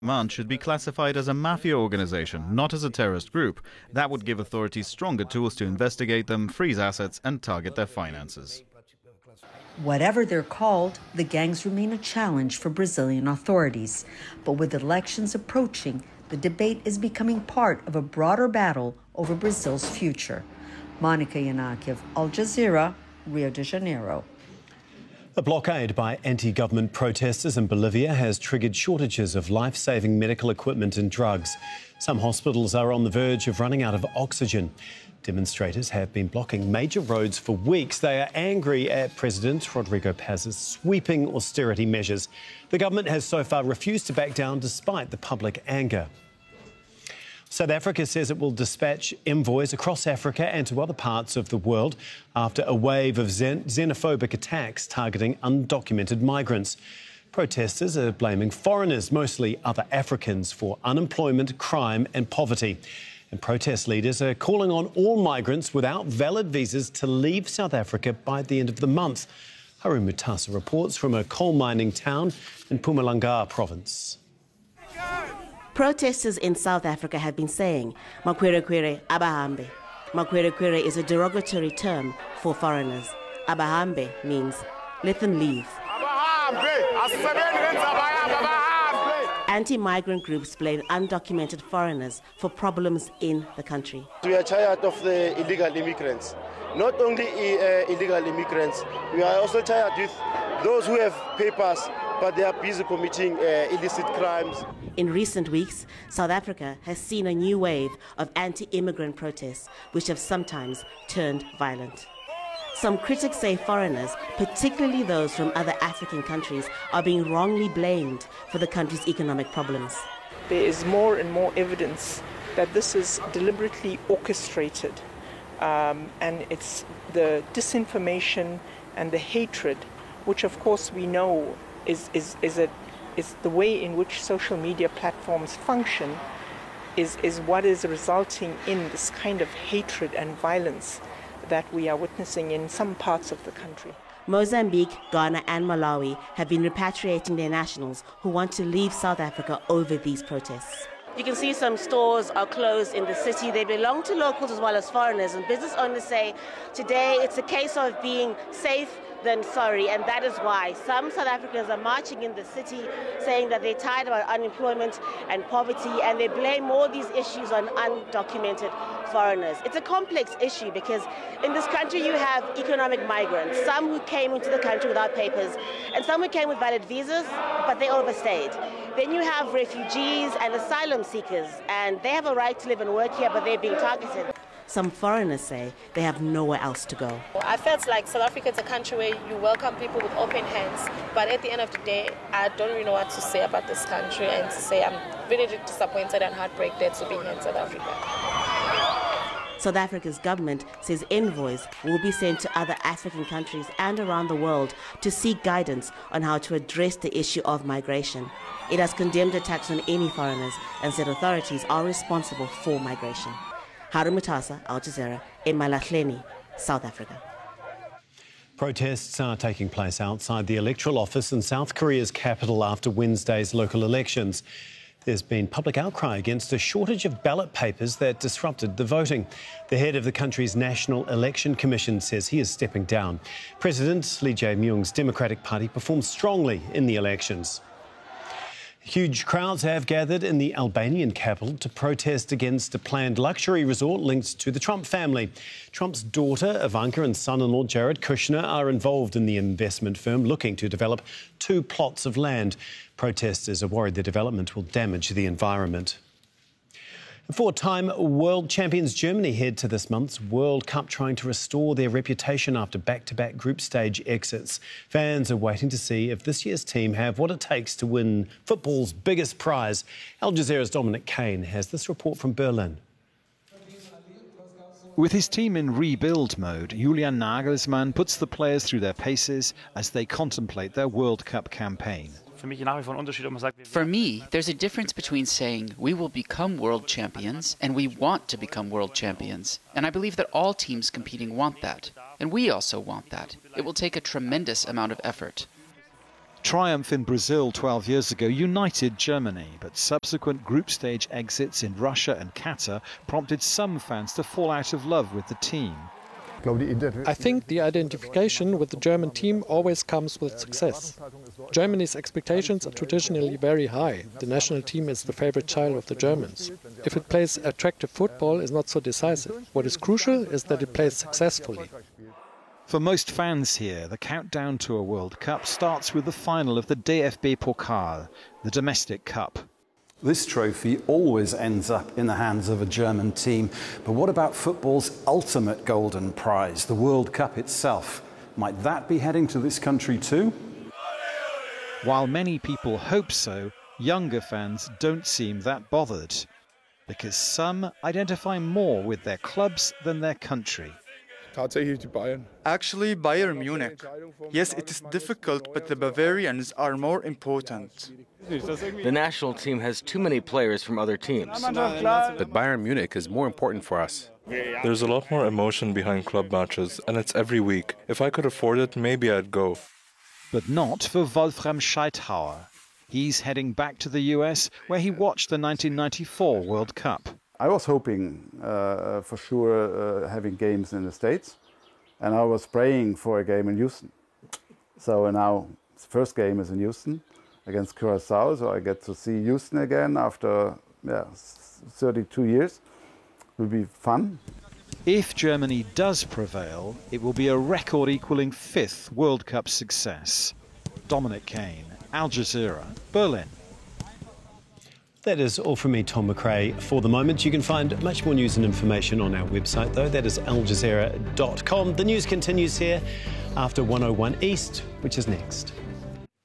Demand should be classified as a mafia organization, not as a terrorist group. That would give authorities stronger tools to investigate them, freeze assets, and target their finances. Whatever they're called, the gangs remain a challenge for Brazilian authorities. But with elections approaching, the debate is becoming part of a broader battle over Brazil's future. Monica Yanakiev, Al Jazeera, Rio de Janeiro. A blockade by anti-government protesters in Bolivia has triggered shortages of life-saving medical equipment and drugs. Some hospitals are on the verge of running out of oxygen. Demonstrators have been blocking major roads for weeks. They are angry at President Rodrigo Paz's sweeping austerity measures. The government has so far refused to back down despite the public anger. South Africa says it will dispatch envoys across Africa and to other parts of the world after a wave of xenophobic attacks targeting undocumented migrants. Protesters are blaming foreigners, mostly other Africans, for unemployment, crime and poverty. And protest leaders are calling on all migrants without valid visas to leave South Africa by the end of the month. Haru Mutasa reports from a coal mining town in Mpumalanga province. Protesters in South Africa have been saying, Makwerekwere abahambe. Makwerekwere is a derogatory term for foreigners. Abahambe means let them leave. Anti-migrant groups blame undocumented foreigners for problems in the country. We are tired of the illegal immigrants. Not only illegal immigrants, we are also tired with those who have papers, but they are busy committing illicit crimes. In recent weeks, South Africa has seen a new wave of anti-immigrant protests, which have sometimes turned violent. Some critics say foreigners, particularly those from other African countries, are being wrongly blamed for the country's economic problems. There is more and more evidence that this is deliberately orchestrated, and it's the disinformation and the hatred, which of course we know is the way in which social media platforms function, is what is resulting in this kind of hatred and violence that we are witnessing in some parts of the country. Mozambique, Ghana and Malawi have been repatriating their nationals who want to leave South Africa over these protests. You can see some stores are closed in the city. They belong to locals as well as foreigners, and business owners say today it's a case of being safe than sorry, and that is why some South Africans are marching in the city saying that they're tired about unemployment and poverty, and they blame all these issues on undocumented foreigners. It's a complex issue because in this country you have economic migrants, some who came into the country without papers, and some who came with valid visas, but they overstayed. Then you have refugees and asylum seekers, and they have a right to live and work here, but they're being targeted. Some foreigners say they have nowhere else to go. I felt like South Africa is a country where you welcome people with open hands, but at the end of the day, I don't really know what to say about this country, and to say I'm really disappointed and heartbroken to be here in South Africa. South Africa's government says envoys will be sent to other African countries and around the world to seek guidance on how to address the issue of migration. It has condemned attacks on any foreigners and said authorities are responsible for migration. Haru Mutasa, Al Jazeera, in Malahleni, South Africa. Protests are taking place outside the electoral office in South Korea's capital after Wednesday's local elections. There's been public outcry against a shortage of ballot papers that disrupted the voting. The head of the country's National Election Commission says he is stepping down. President Lee Jae-myung's Democratic Party performed strongly in the elections. Huge crowds have gathered in the Albanian capital to protest against a planned luxury resort linked to the Trump family. Trump's daughter, Ivanka, and son-in-law, Jared Kushner, are involved in the investment firm looking to develop 2 plots of land. Protesters are worried the development will damage the environment. Four-time world champions Germany head to this month's World Cup trying to restore their reputation after back-to-back group stage exits. Fans are waiting to see if this year's team have what it takes to win football's biggest prize. Al Jazeera's Dominic Kane has this report from Berlin. With his team in rebuild mode, Julian Nagelsmann puts the players through their paces as they contemplate their World Cup campaign. For me, there's a difference between saying we will become world champions and we want to become world champions. And I believe that all teams competing want that. And we also want that. It will take a tremendous amount of effort. Triumph in Brazil 12 years ago united Germany, but subsequent group stage exits in Russia and Qatar prompted some fans to fall out of love with the team. I think the identification with the German team always comes with success. Germany's expectations are traditionally very high. The national team is the favorite child of the Germans. If it plays attractive football, it's not so decisive. What is crucial is that it plays successfully. For most fans here, the countdown to a World Cup starts with the final of the DFB Pokal, the domestic cup. This trophy always ends up in the hands of a German team. But what about football's ultimate golden prize, the World Cup itself? Might that be heading to this country too? While many people hope so, younger fans don't seem that bothered, because some identify more with their clubs than their country. Actually, Bayern Munich. Yes, it is difficult, but the Bavarians are more important. The national team has too many players from other teams. But Bayern Munich is more important for us. There's a lot more emotion behind club matches, and it's every week. If I could afford it, maybe I'd go. But not for Wolfram Scheithauer. He's heading back to the US, where he watched the 1994 World Cup. I was hoping for sure having games in the States, and I was praying for a game in Houston. So now the first game is in Houston against Curaçao, so I get to see Houston again after 32 years. It will be fun. If Germany does prevail, it will be a record-equalling 5th World Cup success. Dominic Kane, Al Jazeera, Berlin. That is all from me, Tom McRae, for the moment. You can find much more news and information on our website, though. That is aljazeera.com. The news continues here after 101 East, which is next.